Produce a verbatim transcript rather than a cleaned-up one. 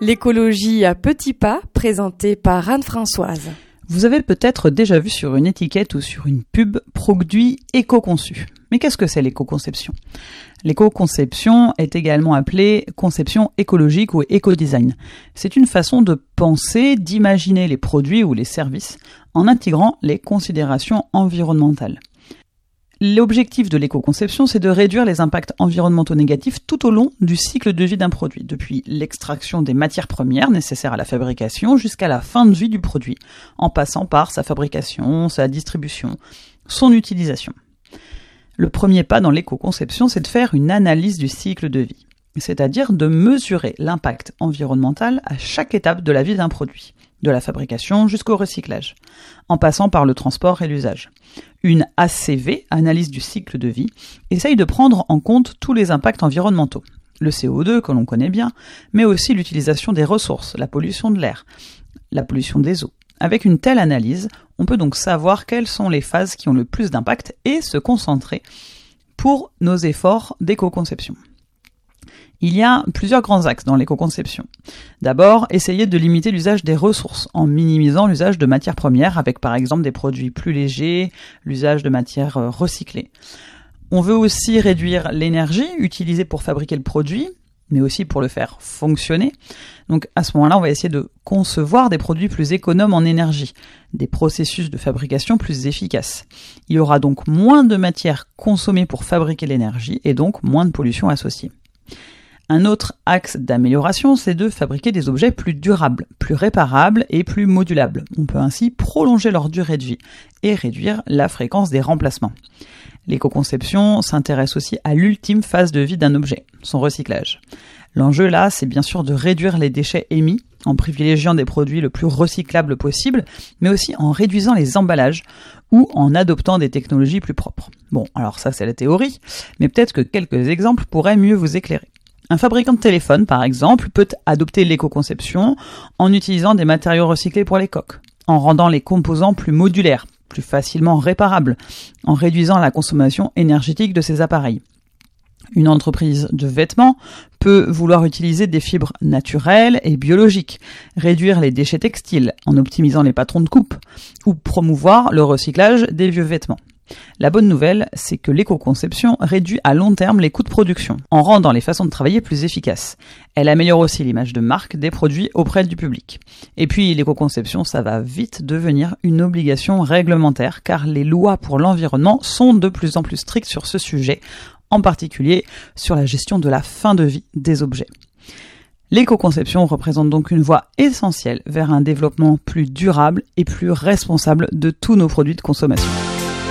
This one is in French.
L'écologie à petits pas, présentée par Anne-Françoise. Vous avez peut-être déjà vu sur une étiquette ou sur une pub « Produit éco-conçu ». Mais qu'est-ce que c'est l'éco-conception ? L'éco-conception est également appelée conception écologique ou éco-design. C'est une façon de penser, d'imaginer les produits ou les services en intégrant les considérations environnementales. L'objectif de l'éco-conception, c'est de réduire les impacts environnementaux négatifs tout au long du cycle de vie d'un produit, depuis l'extraction des matières premières nécessaires à la fabrication jusqu'à la fin de vie du produit, en passant par sa fabrication, sa distribution, son utilisation. Le premier pas dans l'éco-conception, c'est de faire une analyse du cycle de vie, c'est-à-dire de mesurer l'impact environnemental à chaque étape de la vie d'un produit, de la fabrication jusqu'au recyclage, en passant par le transport et l'usage. Une A C V, analyse du cycle de vie, essaye de prendre en compte tous les impacts environnementaux. Le C O deux, que l'on connaît bien, mais aussi l'utilisation des ressources, la pollution de l'air, la pollution des eaux. Avec une telle analyse, on peut donc savoir quelles sont les phases qui ont le plus d'impact et se concentrer pour nos efforts d'éco-conception. Il y a plusieurs grands axes dans l'éco-conception. D'abord, essayer de limiter l'usage des ressources en minimisant l'usage de matières premières avec par exemple des produits plus légers, l'usage de matières recyclées. On veut aussi réduire l'énergie utilisée pour fabriquer le produit, mais aussi pour le faire fonctionner. Donc à ce moment-là, on va essayer de concevoir des produits plus économes en énergie, des processus de fabrication plus efficaces. Il y aura donc moins de matières consommées pour fabriquer l'énergie et donc moins de pollution associée. Un autre axe d'amélioration, c'est de fabriquer des objets plus durables, plus réparables et plus modulables. On peut ainsi prolonger leur durée de vie et réduire la fréquence des remplacements. L'éco-conception s'intéresse aussi à l'ultime phase de vie d'un objet, son recyclage. L'enjeu là, c'est bien sûr de réduire les déchets émis en privilégiant des produits le plus recyclables possible, mais aussi en réduisant les emballages ou en adoptant des technologies plus propres. Bon, alors ça c'est la théorie, mais peut-être que quelques exemples pourraient mieux vous éclairer. Un fabricant de téléphone, par exemple, peut adopter l'éco-conception en utilisant des matériaux recyclés pour les coques, en rendant les composants plus modulaires, plus facilement réparables, en réduisant la consommation énergétique de ses appareils. Une entreprise de vêtements peut vouloir utiliser des fibres naturelles et biologiques, réduire les déchets textiles en optimisant les patrons de coupe, ou promouvoir le recyclage des vieux vêtements. La bonne nouvelle, c'est que l'éco-conception réduit à long terme les coûts de production, en rendant les façons de travailler plus efficaces. Elle améliore aussi l'image de marque des produits auprès du public. Et puis l'éco-conception, ça va vite devenir une obligation réglementaire, car les lois pour l'environnement sont de plus en plus strictes sur ce sujet, en particulier sur la gestion de la fin de vie des objets. L'éco-conception représente donc une voie essentielle vers un développement plus durable et plus responsable de tous nos produits de consommation.